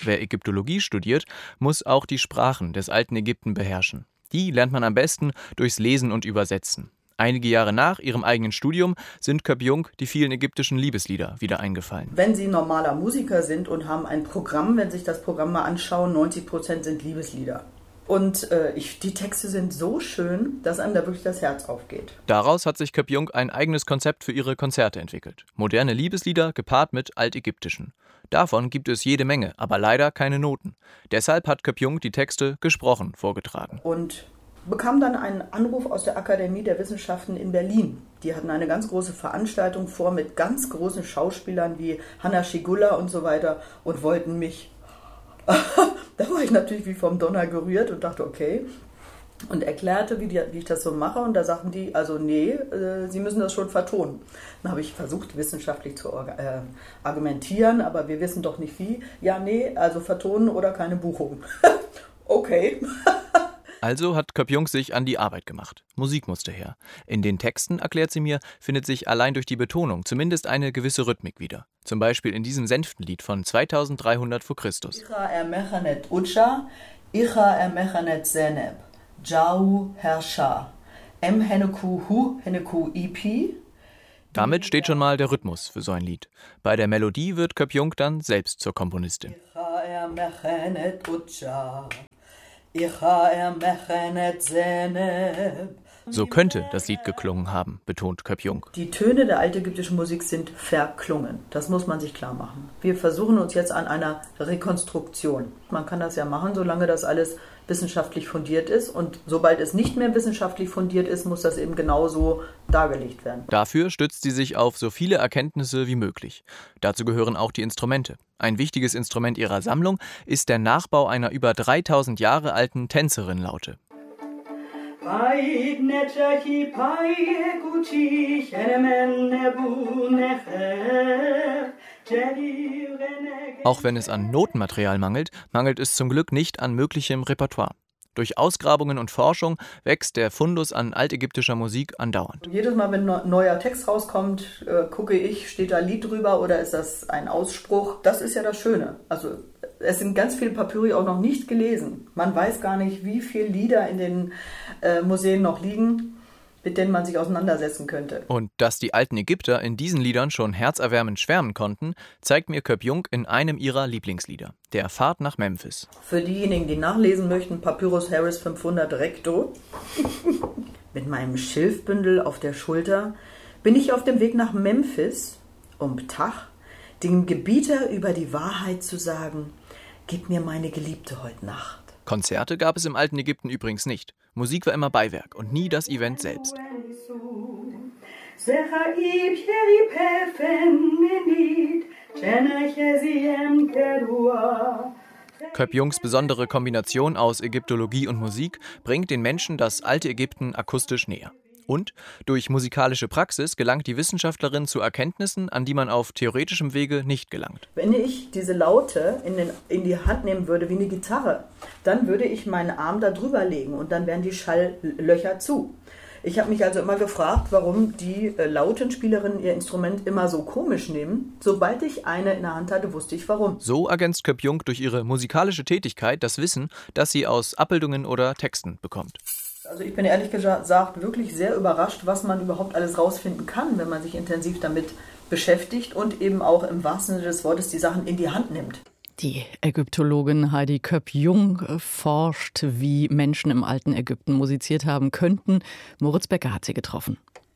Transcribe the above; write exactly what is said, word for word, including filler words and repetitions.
Wer Ägyptologie studiert, muss auch die Sprachen des alten Ägypten beherrschen. Die lernt man am besten durchs Lesen und Übersetzen. Einige Jahre nach ihrem eigenen Studium sind Köp-Jung die vielen ägyptischen Liebeslieder wieder eingefallen. Wenn Sie normaler Musiker sind und haben ein Programm, wenn Sie sich das Programm mal anschauen, neunzig Prozent sind Liebeslieder. Und äh, ich, die Texte sind so schön, dass einem da wirklich das Herz aufgeht. Daraus hat sich Köp-Jung ein eigenes Konzept für ihre Konzerte entwickelt. Moderne Liebeslieder gepaart mit altägyptischen. Davon gibt es jede Menge, aber leider keine Noten. Deshalb hat Köp-Jung die Texte gesprochen vorgetragen. Und bekam dann einen Anruf aus der Akademie der Wissenschaften in Berlin. Die hatten eine ganz große Veranstaltung vor mit ganz großen Schauspielern wie Hanna Schigula und so weiter und wollten mich. Da war ich natürlich wie vom Donner gerührt und dachte, okay. Und erklärte, wie, die, wie ich das so mache. Und da sagten die, also nee, äh, Sie müssen das schon vertonen. Dann habe ich versucht, wissenschaftlich zu äh, argumentieren, aber wir wissen doch nicht wie. Ja, nee, also vertonen oder keine Buchung. Okay. Also hat Köp-Jung sich an die Arbeit gemacht. Musik musste her. In den Texten, erklärt sie mir, findet sich allein durch die Betonung zumindest eine gewisse Rhythmik wieder. Zum Beispiel in diesem Senftenlied von zweitausenddreihundert vor Christus. Icha ermechanet Utscha, Icha ermechanet Zeneb, Jau Herrscha, M Heneku Hu Heneku Ipi. Damit steht schon mal der Rhythmus für so ein Lied. Bei der Melodie wird Köp-Jung dann selbst zur Komponistin. Icha ermechanet Utscha. So könnte das Lied geklungen haben, betont Köp-Jung. Die Töne der altägyptischen Musik sind verklungen. Das muss man sich klar machen. Wir versuchen uns jetzt an einer Rekonstruktion. Man kann das ja machen, solange das alles wissenschaftlich fundiert ist. Und sobald es nicht mehr wissenschaftlich fundiert ist, muss das eben genauso dargelegt werden. Dafür stützt sie sich auf so viele Erkenntnisse wie möglich. Dazu gehören auch die Instrumente. Ein wichtiges Instrument ihrer Sammlung ist der Nachbau einer über dreitausend Jahre alten Tänzerin-Laute. Auch wenn es an Notenmaterial mangelt, mangelt es zum Glück nicht an möglichem Repertoire. Durch Ausgrabungen und Forschung wächst der Fundus an altägyptischer Musik andauernd. Jedes Mal, wenn ein neuer Text rauskommt, äh, gucke ich, steht da ein Lied drüber oder ist das ein Ausspruch? Das ist ja das Schöne. Also es sind ganz viele Papyri auch noch nicht gelesen. Man weiß gar nicht, wie viele Lieder in den äh, Museen noch liegen, mit denen man sich auseinandersetzen könnte. Und dass die alten Ägypter in diesen Liedern schon herzerwärmend schwärmen konnten, zeigt mir Köp-Jung in einem ihrer Lieblingslieder, der Fahrt nach Memphis. Für diejenigen, die nachlesen möchten, Papyrus Harris fünfhundert Recto. Mit meinem Schilfbündel auf der Schulter bin ich auf dem Weg nach Memphis, um Ptah, dem Gebieter über die Wahrheit zu sagen, gib mir meine Geliebte heute Nacht. Konzerte gab es im alten Ägypten übrigens nicht. Musik war immer Beiwerk und nie das Event selbst. Köp-Jungs besondere Kombination aus Ägyptologie und Musik bringt den Menschen das alte Ägypten akustisch näher. Und durch musikalische Praxis gelangt die Wissenschaftlerin zu Erkenntnissen, an die man auf theoretischem Wege nicht gelangt. Wenn ich diese Laute in, den, in die Hand nehmen würde wie eine Gitarre, dann würde ich meinen Arm da drüber legen und dann wären die Schalllöcher zu. Ich habe mich also immer gefragt, warum die äh, Lautenspielerinnen ihr Instrument immer so komisch nehmen. Sobald ich eine in der Hand hatte, wusste ich warum. So ergänzt Köp-Jung durch ihre musikalische Tätigkeit das Wissen, das sie aus Abbildungen oder Texten bekommt. Also ich bin ehrlich gesagt wirklich sehr überrascht, was man überhaupt alles rausfinden kann, wenn man sich intensiv damit beschäftigt und eben auch im wahrsten Sinne des Wortes die Sachen in die Hand nimmt. Die Ägyptologin Heidi Köp-Jung forscht, wie Menschen im alten Ägypten musiziert haben könnten. Moritz Becker hat sie getroffen.